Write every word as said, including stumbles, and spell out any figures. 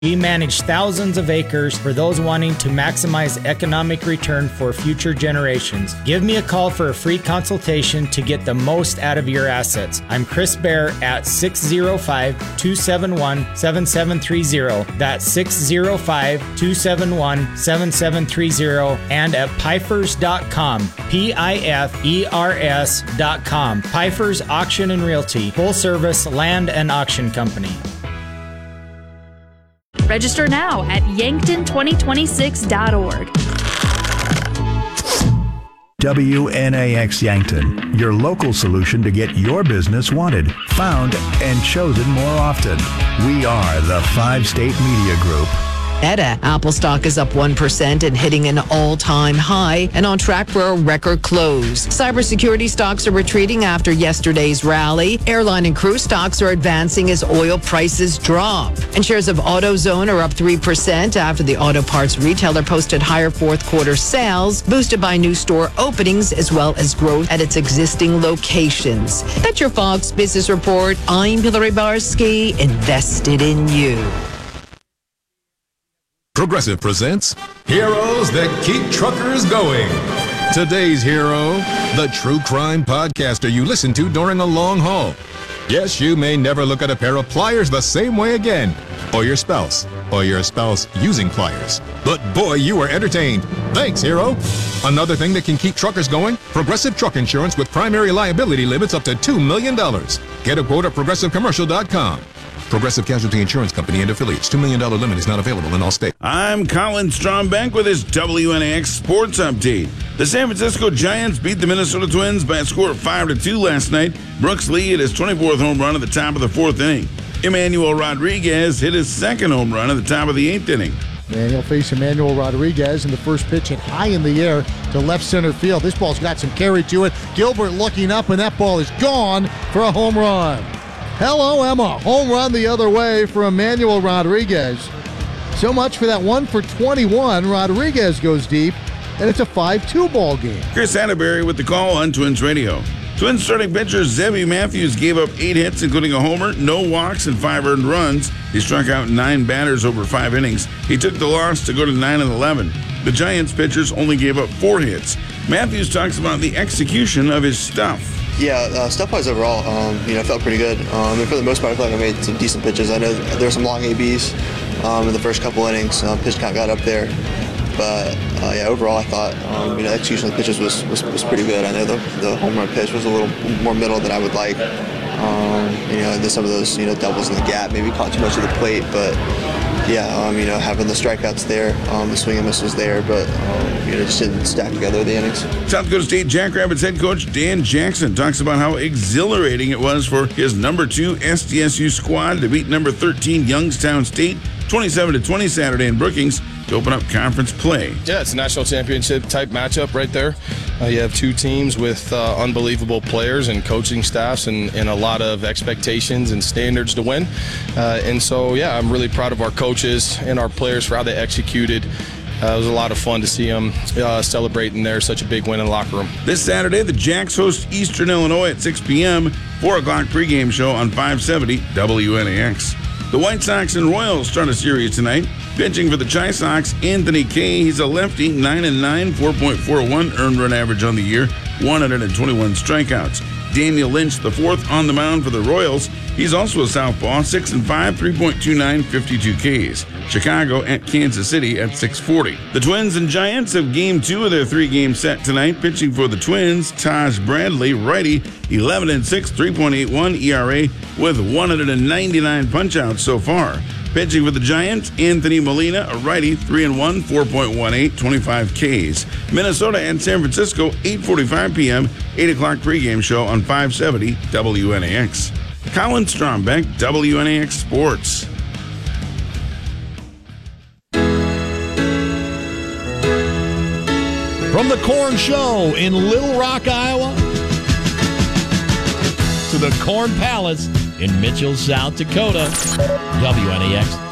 We manage thousands of acres for those wanting to maximize economic return for future generations. Give me a call for a free consultation to get the most out of your assets. I'm Chris Bear at six oh five, two seven one, seven seven three oh. That's six oh five, two seven one, seven seven three oh and at pifers dot com. P I F E R S dot com. Pifers Auction and Realty. Full service land and auction company. Register now at yankton twenty twenty-six dot org. W N A X Yankton, your local solution to get your business wanted, found, and chosen more often. We are the Five-State Media Group. Meta, Apple stock is up one percent and hitting an all-time high and on track for a record close. Cybersecurity stocks are retreating after yesterday's rally. Airline and cruise stocks are advancing as oil prices drop. And shares of AutoZone are up three percent after the auto parts retailer posted higher fourth quarter sales, boosted by new store openings as well as growth at its existing locations. That's your Fox Business Report. I'm Hillary Barsky, invested in you. Progressive presents Heroes That Keep Truckers Going. Today's hero, the true crime podcaster you listen to during a long haul. Yes, you may never look at a pair of pliers the same way again, or your spouse, or your spouse using pliers. But boy, you were entertained. Thanks, hero. Another thing that can keep truckers going, Progressive Truck Insurance with primary liability limits up to two million dollars. Get a quote at progressive commercial dot com. Progressive Casualty Insurance Company and affiliates. two million dollars limit is not available in all states. I'm Colin Strombeck with his W N A X Sports Update. The San Francisco Giants beat the Minnesota Twins by a score of five to two last night. Brooks Lee hit his twenty-fourth home run at the top of the fourth inning. Emmanuel Rodriguez hit his second home run at the top of the eighth inning. And he'll face Emmanuel Rodriguez in the first pitch hit high in the air to left center field. This ball's got some carry to it. Gilbert looking up, and that ball is gone for a home run. Hello, Emma. Home run the other way for Emmanuel Rodriguez. So much for that one for twenty-one. Rodriguez goes deep, and it's a five two ball game. Chris Atterbury with the call on Twins Radio. Twins starting pitcher Zebby Matthews gave up eight hits, including a homer, no walks, and five earned runs. He struck out nine batters over five innings. He took the loss to go to nine and eleven. The Giants pitchers only gave up four hits. Matthews talks about the execution of his stuff. Yeah, uh, stuff-wise overall, um, you know, felt pretty good. Um, and for the most part, I feel like I made some decent pitches. I know there were some long A Bs um, in the first couple innings. Um, pitch count got up there. But, uh, yeah, overall, I thought, um, you know, execution of the pitches was, was, was pretty good. I know the, the home run pitch was a little more middle than I would like. Um, you know, and some of those, you know, doubles in the gap maybe caught too much of the plate. But, yeah, um, you know, having the strikeouts there, um, the swing and miss was there, but, um, you know, just didn't stack together the innings. South Dakota State Jackrabbits head coach Dan Jackson talks about how exhilarating it was for his number two S D S U squad to beat number thirteen Youngstown State twenty-seven to twenty Saturday in Brookings to open up conference play. Yeah, it's a national championship type matchup right there. Uh, you have two teams with uh, unbelievable players and coaching staffs and, and a lot of expectations and standards to win. Uh, and so, yeah, I'm really proud of our coaches and our players for how they executed. Uh, it was a lot of fun to see them uh, celebrating there, such a big win in the locker room. This Saturday, the Jacks host Eastern Illinois at six p.m., four o'clock pregame show on five seventy W N A X. The White Sox and Royals start a series tonight. Pitching for the Chi Sox, Anthony Kay. He's a lefty, nine and nine, four point four one earned run average on the year, one hundred twenty-one strikeouts. Daniel Lynch, the fourth, on the mound for the Royals. He's also a southpaw, six and five, three point two nine, fifty-two Ks. Chicago at Kansas City at six forty. The Twins and Giants have game two of their three-game set tonight. Pitching for the Twins, Taj Bradley, righty, eleven and six, three point eight one E R A with one hundred ninety-nine punch-outs so far. Pitching for the Giants, Anthony Molina, a righty, three and one, four point one eight, twenty-five Ks. Minnesota and San Francisco, eight forty-five p.m., eight o'clock pregame show on five seventy W N A X. Colin Strombeck, W N A X Sports. From the Corn Show in Little Rock, Iowa, to the Corn Palace in Mitchell, South Dakota, W N A X